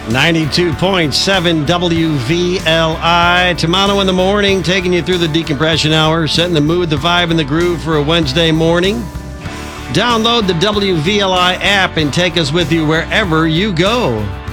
92.7 WVLI. Tamano in the morning, taking you through the decompression hour, setting the mood, the vibe, and the groove for a Wednesday morning. Download the WVLI app and take us with you wherever you go.